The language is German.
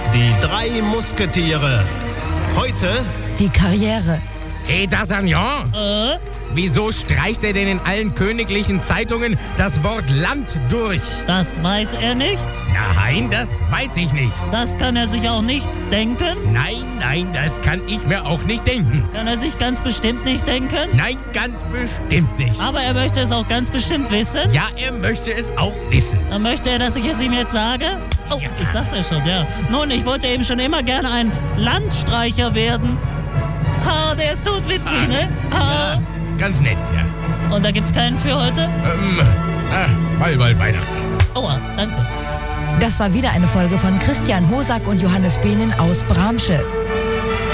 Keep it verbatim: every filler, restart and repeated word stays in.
Die drei Musketiere. Heute die Karriere. Hey D'Artagnan, Äh? wieso streicht er denn in allen königlichen Zeitungen das Wort Land durch? Das weiß er nicht? Nein, das weiß ich nicht. Das kann er sich auch nicht denken? Nein, nein, das kann ich mir auch nicht denken. Kann er sich ganz bestimmt nicht denken? Nein, ganz bestimmt nicht. Aber er möchte es auch ganz bestimmt wissen? Ja, er möchte es auch wissen. Dann möchte er, dass ich es ihm jetzt sage? Oh, Ja. ich sag's ja schon, ja. Nun, ich wollte eben schon immer gerne ein Landstreicher werden. Ha, der ist totwitzig, Ah. ne? Ha. Ja, ganz nett, ja. Und da gibt's keinen für heute? Ähm, ah, weil bald Weihnachten ist. Aua, danke. Das war wieder eine Folge von Christian Hosack und Johannes Behnen aus Bramsche.